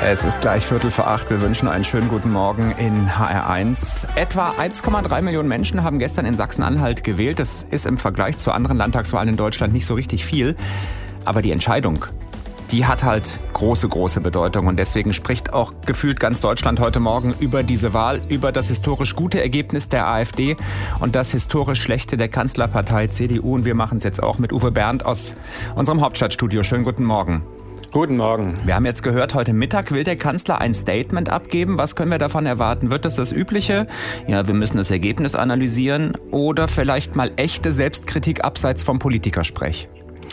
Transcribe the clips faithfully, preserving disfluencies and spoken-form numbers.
Es ist gleich Viertel vor acht. Wir wünschen einen schönen guten Morgen in H R eins. Etwa eins Komma drei Millionen Menschen haben gestern in Sachsen-Anhalt gewählt. Das ist im Vergleich zu anderen Landtagswahlen in Deutschland nicht so richtig viel. Aber die Entscheidung, die hat halt große, große Bedeutung. Und deswegen spricht auch gefühlt ganz Deutschland heute Morgen über diese Wahl, über das historisch gute Ergebnis der AfD und das historisch schlechte der Kanzlerpartei C D U. Und wir machen es jetzt auch mit Uwe Bernd aus unserem Hauptstadtstudio. Schönen guten Morgen. Guten Morgen. Wir haben jetzt gehört, heute Mittag will der Kanzler ein Statement abgeben. Was können wir davon erwarten? Wird das das Übliche? Ja, wir müssen das Ergebnis analysieren oder vielleicht mal echte Selbstkritik abseits vom Politikersprech?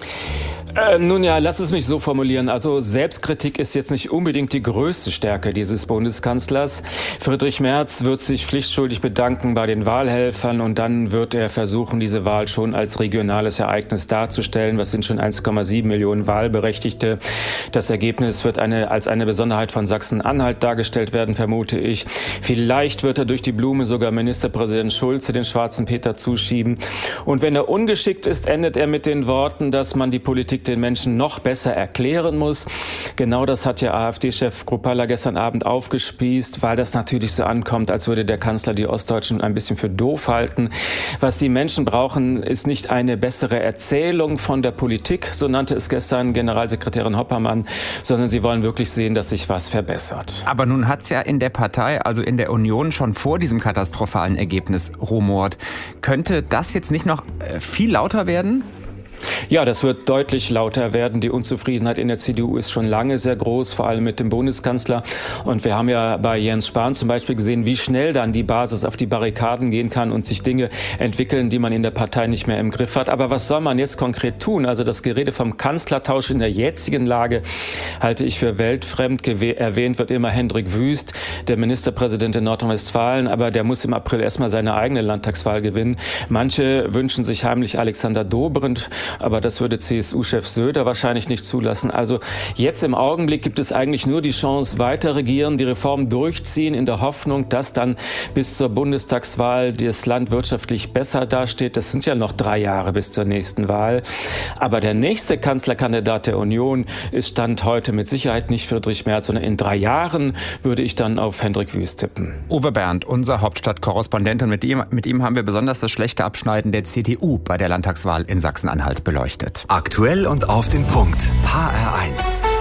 Äh, nun ja, lass es mich so formulieren. Also Selbstkritik ist jetzt nicht unbedingt die größte Stärke dieses Bundeskanzlers. Friedrich Merz wird sich pflichtschuldig bedanken bei den Wahlhelfern und dann wird er versuchen, diese Wahl schon als regionales Ereignis darzustellen. Was sind schon eins Komma sieben Millionen Wahlberechtigte? Das Ergebnis wird eine, als eine Besonderheit von Sachsen-Anhalt dargestellt werden, vermute ich. Vielleicht wird er durch die Blume sogar Ministerpräsident Schulze den schwarzen Peter zuschieben. Und wenn er ungeschickt ist, endet er mit den Worten, dass man die Politik den Menschen noch besser erklären muss. Genau das hat ja AfD-Chef Kruppalla gestern Abend aufgespießt, weil das natürlich so ankommt, als würde der Kanzler die Ostdeutschen ein bisschen für doof halten. Was die Menschen brauchen, ist nicht eine bessere Erzählung von der Politik, so nannte es gestern Generalsekretärin Hoppermann, sondern sie wollen wirklich sehen, dass sich was verbessert. Aber nun hat es ja in der Partei, also in der Union, schon vor diesem katastrophalen Ergebnis rumort. Könnte das jetzt nicht noch viel lauter werden? Ja, das wird deutlich lauter werden. Die Unzufriedenheit in der C D U ist schon lange sehr groß, vor allem mit dem Bundeskanzler. Und wir haben ja bei Jens Spahn zum Beispiel gesehen, wie schnell dann die Basis auf die Barrikaden gehen kann und sich Dinge entwickeln, die man in der Partei nicht mehr im Griff hat. Aber was soll man jetzt konkret tun? Also das Gerede vom Kanzlertausch in der jetzigen Lage halte ich für weltfremd. Erwähnt wird immer Hendrik Wüst, der Ministerpräsident in Nordrhein-Westfalen. Aber der muss im April erstmal seine eigene Landtagswahl gewinnen. Manche wünschen sich heimlich Alexander Dobrindt. Aber das würde C S U-Chef Söder wahrscheinlich nicht zulassen. Also jetzt im Augenblick gibt es eigentlich nur die Chance, weiter regieren, die Reformen durchziehen, in der Hoffnung, dass dann bis zur Bundestagswahl das Land wirtschaftlich besser dasteht. Das sind ja noch drei Jahre bis zur nächsten Wahl. Aber der nächste Kanzlerkandidat der Union ist Stand heute mit Sicherheit nicht Friedrich Merz, sondern in drei Jahren würde ich dann auf Hendrik Wüst tippen. Uwe Bernd, unser Hauptstadtkorrespondent. Und mit ihm, mit ihm haben wir besonders das schlechte Abschneiden der C D U bei der Landtagswahl in Sachsen-Anhalt beleuchtet. Aktuell und auf den Punkt. H R eins.